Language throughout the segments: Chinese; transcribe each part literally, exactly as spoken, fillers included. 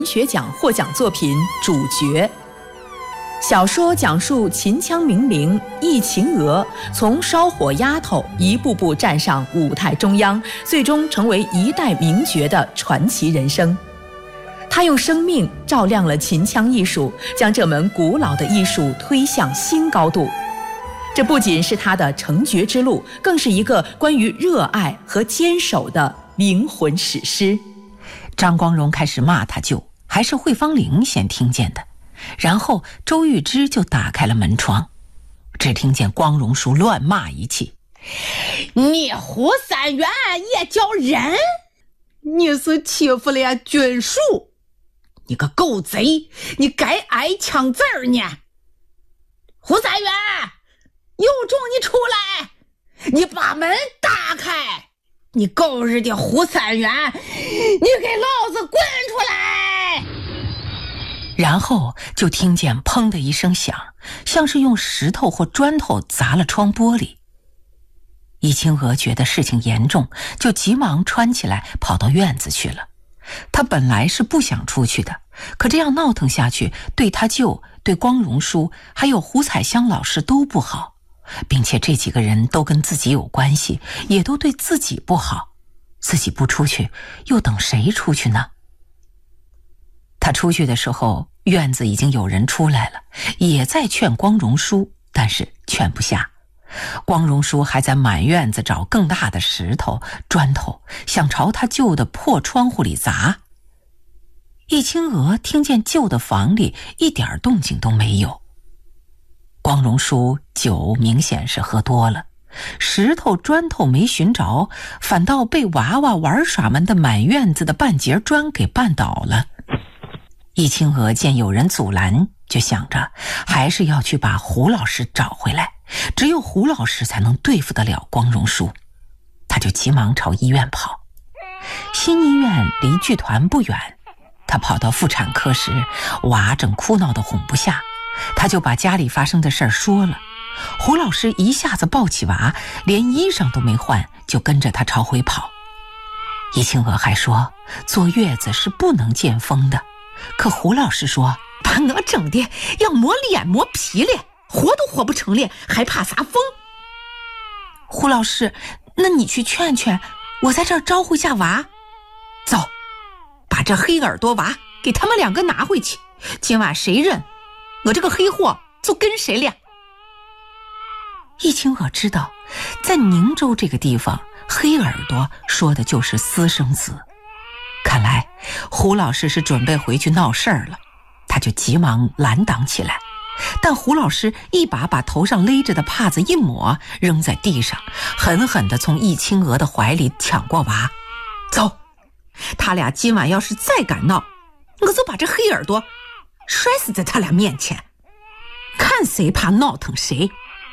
文学奖获奖作品主角。小说讲述秦腔名伶易秦娥从烧火丫头一步步站上舞台中央，最终成为一代名角的传奇人生。她用生命照亮了秦腔艺术，将这门古老的艺术推向新高度。这不仅是她的成角之路，更是一个关于热爱和坚守的灵魂史诗。 张光荣开始骂他舅，还是惠芳玲先听见的，然后周玉芝就打开了门窗，只听见光荣叔乱骂一气： 你胡三元也叫人？你是欺负了军属，你个狗贼，你该挨枪子儿呢！胡三元，有种你出来，你把门打开！你狗日的胡三元，你给老子滚出来！ 然后就听见砰的一声响，像是用石头或砖头砸了窗玻璃。易清娥觉得事情严重，就急忙穿起来跑到院子去了。他本来是不想出去的，可这样闹腾下去，对他舅、对光荣叔还有胡彩香老师都不好，并且这几个人都跟自己有关系，也都对自己不好。自己不出去，又等谁出去呢？他出去的时候，院子已经有人出来了，也在劝光荣叔，但是劝不下。光荣叔还在满院子找更大的石头、砖头，想朝他舅的破窗户里砸。易清娥听见舅的房里一点动静都没有。光荣叔酒明显是喝多了，石头砖头没寻着，反倒被娃娃玩耍们的满院子的半截砖给绊倒了。易清娥见有人阻拦，就想着还是要去把胡老师找回来，只有胡老师才能对付得了光荣叔。他就急忙朝医院跑。新医院离剧团不远，他跑到妇产科时，娃正哭闹得哄不下，他就把家里发生的事儿说了。胡老师一下子抱起娃，连衣裳都没换，就跟着他朝回跑。易清娥还说坐月子是不能见风的，可胡老师说把我整的要磨脸磨皮了，活都活不成了，还怕啥风？ 胡老师，那你去劝劝，我在这儿招呼下娃。 走，把这黑耳朵娃给他们两个拿回去，今晚谁认，我这个黑货就跟谁了。 易清娥知道，在宁州这个地方，黑耳朵说的就是私生子。看来胡老师是准备回去闹事儿了，他就急忙拦挡起来。但胡老师一把把头上勒着的帕子一抹，扔在地上，狠狠地从易清娥的怀里抢过娃。 走，他俩今晚要是再敢闹，我就把这黑耳朵摔死在他俩面前，看谁怕闹腾谁。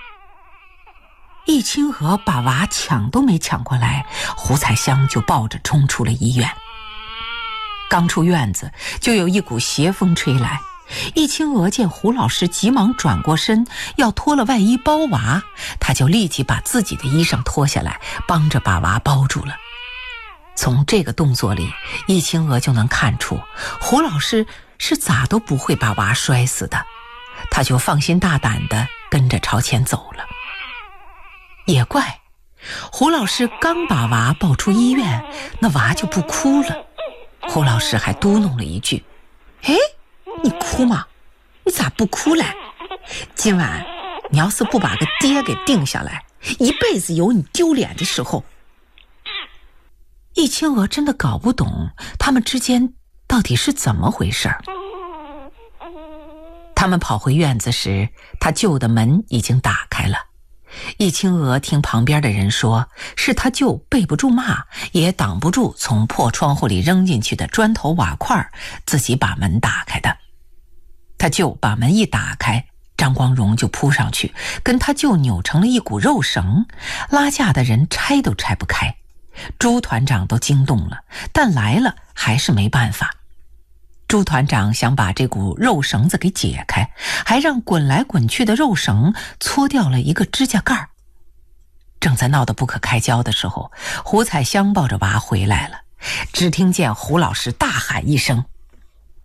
易清娥把娃抢都没抢过来，胡彩香就抱着冲出了医院。刚出院子，就有一股邪风吹来。易清娥见胡老师急忙转过身，要脱了外衣包娃，他就立即把自己的衣裳脱下来，帮着把娃包住了。从这个动作里，易清娥就能看出胡老师是咋都不会把娃摔死的，他就放心大胆地跟着朝前走了。也怪，胡老师刚把娃抱出医院，那娃就不哭了。胡老师还嘟哝了一句： 哎，你哭吗？你咋不哭嘞？今晚你要是不把个爹给定下来，一辈子有你丢脸的时候。 易清娥真的搞不懂他们之间到底是怎么回事。他们跑回院子时，他舅的门已经打开了。易清娥听旁边的人说，是他舅背不住骂，也挡不住从破窗户里扔进去的砖头瓦块，自己把门打开的。他舅把门一打开，张光荣就扑上去，跟他舅扭成了一股肉绳，拉架的人拆都拆不开。朱团长都惊动了，但来了还是没办法。朱团长想把这股肉绳子给解开，还让滚来滚去的肉绳搓掉了一个指甲盖。正在闹得不可开交的时候，胡彩香抱着娃回来了，只听见胡老师大喊一声：